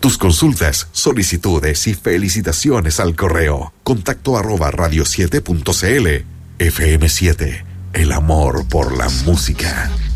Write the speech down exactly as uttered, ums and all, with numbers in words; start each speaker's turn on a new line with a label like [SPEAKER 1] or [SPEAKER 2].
[SPEAKER 1] Tus consultas, solicitudes y felicitaciones al correo contacto arroba radio siete punto cl. F M siete, el amor por la música.